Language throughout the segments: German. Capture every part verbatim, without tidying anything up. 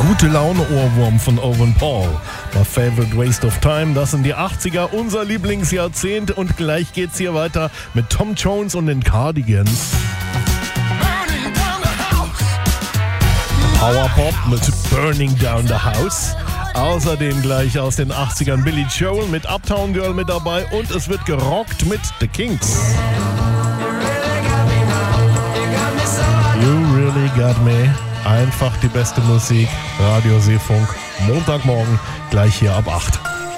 Gute Laune-Ohrwurm von Owen Paul. My Favorite Waste of Time, das sind die achtziger, unser Lieblingsjahrzehnt. Und gleich geht's hier weiter mit Tom Jones und den Cardigans. Powerpop mit Burning Down the House. Außerdem gleich aus den achtzigern Billy Joel mit Uptown Girl mit dabei. Und es wird gerockt mit The Kinks. You really got me. Einfach die beste Musik. Radio Seefunk. Montagmorgen gleich hier ab acht.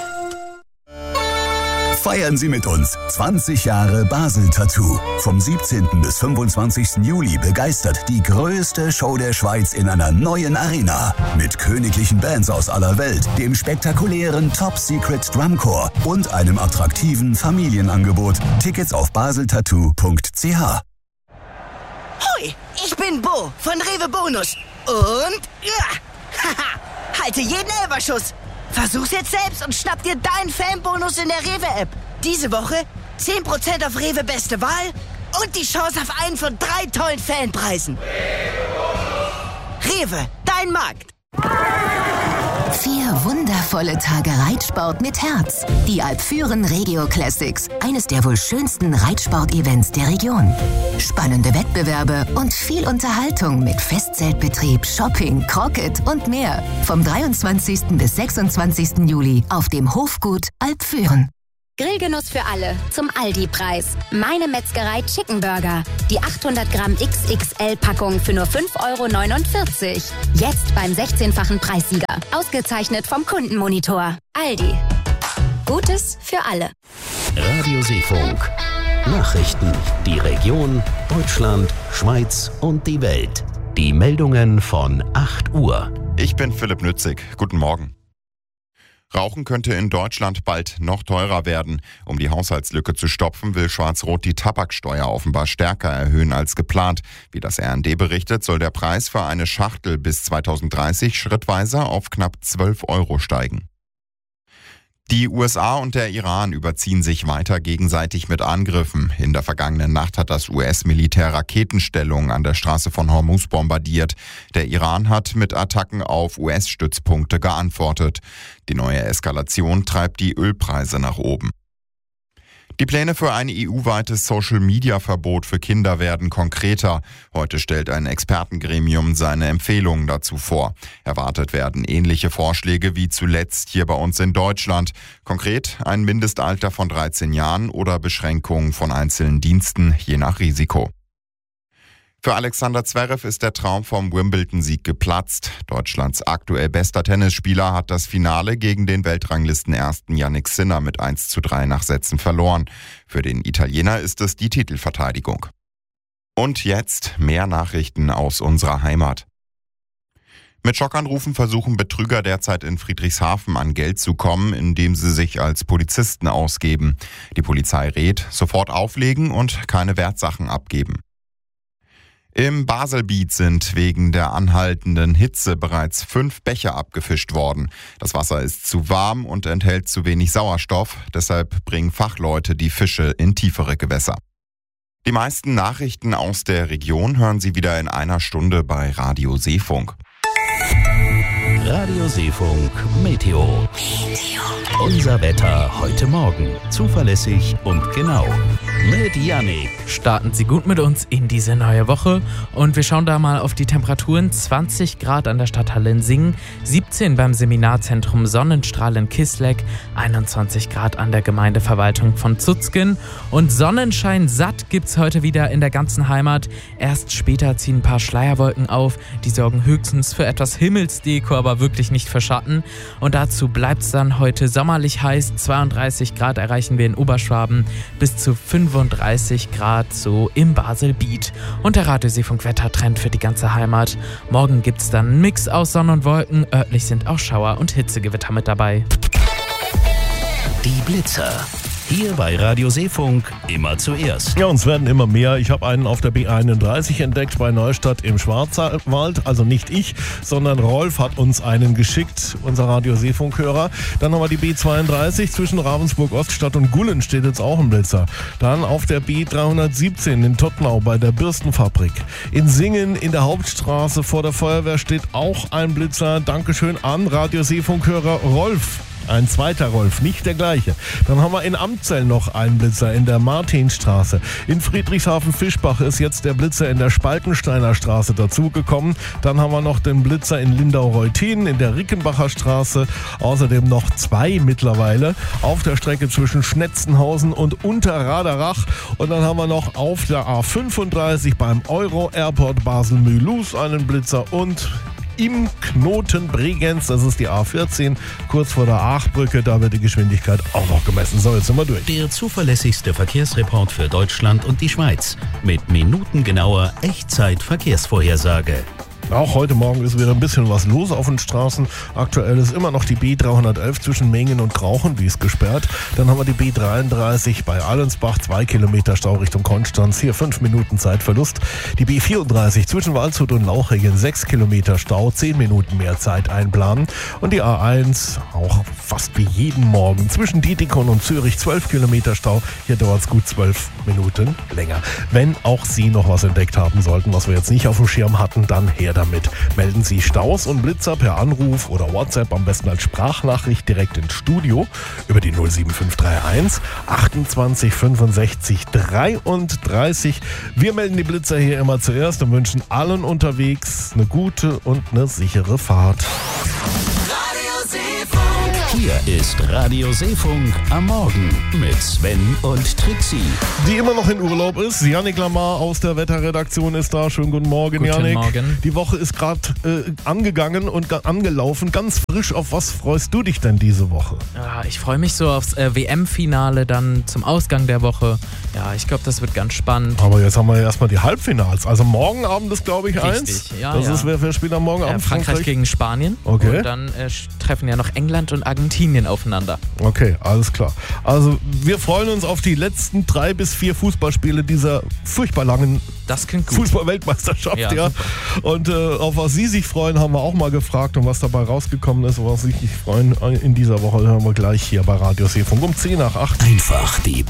Feiern Sie mit uns zwanzig Jahre Basel Tattoo. Vom siebzehnten bis fünfundzwanzigsten Juli begeistert die größte Show der Schweiz in einer neuen Arena. Mit königlichen Bands aus aller Welt, dem spektakulären Top Secret Drumcore und einem attraktiven Familienangebot. Tickets auf baseltattoo punkt c h. Hoi, ich bin Bo von Rewe Bonus. Und ja, haha, halte jeden Elberschuss. Versuch's jetzt selbst und schnapp dir deinen Fanbonus in der Rewe-App. Diese Woche zehn Prozent auf Rewe Beste Wahl und die Chance auf einen von drei tollen Fanpreisen. Rewe, dein Markt. Vier wundervolle Tage Reitsport mit Herz. Die Alpfüren Regio Classics. Eines der wohl schönsten Reitsport-Events der Region. Spannende Wettbewerbe und viel Unterhaltung mit Festzeltbetrieb, Shopping, Croquet und mehr. Vom dreiundzwanzigsten bis sechsundzwanzigsten Juli auf dem Hofgut Alpfüren. Grillgenuss für alle zum Aldi-Preis. Meine Metzgerei Chicken Burger. Die achthundert Gramm X X L-Packung für nur fünf Euro neunundvierzig. Jetzt beim sechzehnfachen Preissieger. Ausgezeichnet vom Kundenmonitor. Aldi. Gutes für alle. Radio Seefunk. Nachrichten. Die Region, Deutschland, Schweiz und die Welt. Die Meldungen von acht Uhr. Ich bin Philipp Nützig. Guten Morgen. Rauchen könnte in Deutschland bald noch teurer werden. Um die Haushaltslücke zu stopfen, will Schwarz-Rot die Tabaksteuer offenbar stärker erhöhen als geplant. Wie das R N D berichtet, soll der Preis für eine Schachtel bis zweitausenddreißig schrittweise auf knapp zwölf Euro steigen. Die U S A und der Iran überziehen sich weiter gegenseitig mit Angriffen. In der vergangenen Nacht hat das U S-Militär Raketenstellungen an der Straße von Hormuz bombardiert. Der Iran hat mit Attacken auf U S-Stützpunkte geantwortet. Die neue Eskalation treibt die Ölpreise nach oben. Die Pläne für ein E U-weites Social-Media-Verbot für Kinder werden konkreter. Heute stellt ein Expertengremium seine Empfehlungen dazu vor. Erwartet werden ähnliche Vorschläge wie zuletzt hier bei uns in Deutschland. Konkret ein Mindestalter von dreizehn Jahren oder Beschränkungen von einzelnen Diensten, je nach Risiko. Für Alexander Zverev ist der Traum vom Wimbledon-Sieg geplatzt. Deutschlands aktuell bester Tennisspieler hat das Finale gegen den Weltranglistenersten Jannik Sinner mit eins zu drei nach Sätzen verloren. Für den Italiener ist es die Titelverteidigung. Und jetzt mehr Nachrichten aus unserer Heimat. Mit Schockanrufen versuchen Betrüger derzeit in Friedrichshafen an Geld zu kommen, indem sie sich als Polizisten ausgeben. Die Polizei rät, sofort auflegen und keine Wertsachen abgeben. Im Baselbiet sind wegen der anhaltenden Hitze bereits fünf Bäche abgefischt worden. Das Wasser ist zu warm und enthält zu wenig Sauerstoff. Deshalb bringen Fachleute die Fische in tiefere Gewässer. Die meisten Nachrichten aus der Region hören Sie wieder in einer Stunde bei Radio Seefunk. Radio Seefunk Meteo. Meteo. Unser Wetter heute Morgen. Zuverlässig und genau. Mit Yannick. Starten Sie gut mit uns in diese neue Woche und wir schauen da mal auf die Temperaturen. zwanzig Grad an der Stadthalle in Singen, siebzehn beim Seminarzentrum Sonnenstrahl in Kisleck, einundzwanzig Grad an der Gemeindeverwaltung von Zuzgen und Sonnenschein satt gibt's heute wieder in der ganzen Heimat. Erst später ziehen ein paar Schleierwolken auf, die sorgen höchstens für etwas Himmelsdeko, aber wirklich nicht für Schatten. Und dazu bleibt's dann heute sommerlich heiß, zweiunddreißig Grad erreichen wir in Oberschwaben, bis zu fünfunddreißig Grad so im Baselbiet. Und der Radio Seefunk Wettertrend für die ganze Heimat. Morgen gibt's dann einen Mix aus Sonne und Wolken, örtlich sind auch Schauer und Hitzegewitter mit dabei. Die Blitzer. Hier bei Radio Seefunk immer zuerst. Ja, uns werden immer mehr. Ich habe einen auf der B einunddreißig entdeckt bei Neustadt im Schwarzwald. Also nicht ich, sondern Rolf hat uns einen geschickt, unser Radio Seefunk-Hörer. Dann haben wir die B zweiunddreißig zwischen Ravensburg-Oststadt und Gullen steht jetzt auch ein Blitzer. Dann auf der B dreihundertsiebzehn in Tottenau bei der Bürstenfabrik. In Singen in der Hauptstraße vor der Feuerwehr steht auch ein Blitzer. Dankeschön an Radio Seefunk-Hörer Rolf. Ein zweiter Rolf, nicht der gleiche. Dann haben wir in Amzell noch einen Blitzer in der Martinstraße. In Friedrichshafen-Fischbach ist jetzt der Blitzer in der Spalkensteiner Straße dazugekommen. Dann haben wir noch den Blitzer in Lindau-Reutin in der Rickenbacher Straße. Außerdem noch zwei mittlerweile auf der Strecke zwischen Schnetzenhausen und Unterraderach. Und dann haben wir noch auf der A fünfunddreißig beim Euro-Airport Basel-Mühlhus einen Blitzer und im Knoten Bregenz, das ist die A vierzehn, kurz vor der Aachbrücke, da wird die Geschwindigkeit auch noch gemessen. So, jetzt sind wir durch. Der zuverlässigste Verkehrsreport für Deutschland und die Schweiz mit minutengenauer Echtzeit-Verkehrsvorhersage. Auch heute Morgen ist wieder ein bisschen was los auf den Straßen. Aktuell ist immer noch die B dreihundertelf zwischen Mengen und Grauchen, die ist gesperrt. Dann haben wir die B dreiunddreißig bei Allensbach, zwei Kilometer Stau Richtung Konstanz, hier fünf Minuten Zeitverlust. Die B vierunddreißig zwischen Waldshut und Lauchringen, sechs Kilometer Stau, zehn Minuten mehr Zeit einplanen. Und die A eins, auch fast wie jeden Morgen, zwischen Dietikon und Zürich, zwölf Kilometer Stau. Hier dauert es gut zwölf Minuten länger. Wenn auch Sie noch was entdeckt haben sollten, was wir jetzt nicht auf dem Schirm hatten, dann her damit. Melden Sie Staus und Blitzer per Anruf oder WhatsApp, am besten als Sprachnachricht direkt ins Studio über die null sieben fünf drei eins achtundzwanzig fünfundsechzig dreiunddreißig. Wir melden die Blitzer hier immer zuerst und wünschen allen unterwegs eine gute und eine sichere Fahrt. Hier ist Radio Seefunk am Morgen mit Sven und Trixie. Die immer noch in Urlaub ist. Jannik Lamar aus der Wetterredaktion ist da. Schönen guten Morgen, Guten Jannik. Morgen. Die Woche ist gerade äh, angegangen und ga- angelaufen. Ganz frisch. Auf was freust du dich denn diese Woche? Ja, ich freue mich so aufs äh, W M-Finale dann zum Ausgang der Woche. Ja, ich glaube, das wird ganz spannend. Aber jetzt haben wir ja erstmal die Halbfinals. Also morgen Abend ist, glaube ich, eins. Richtig, ja, Das ja. ist, wer, wer spielt am Morgen Äh, Abend? Frankreich gegen Spanien. Okay. Und dann äh, treffen ja noch England und Argentinien aufeinander. Okay, alles klar. Also wir freuen uns auf die letzten drei bis vier Fußballspiele dieser furchtbar langen Das klingt gut. Fußball-Weltmeisterschaft, ja. Ja, Und äh, auf was Sie sich freuen, haben wir auch mal gefragt und was dabei rausgekommen ist, was Sie sich freuen in dieser Woche, hören wir gleich hier bei Radio Seefunk um zehn nach acht. Einfach die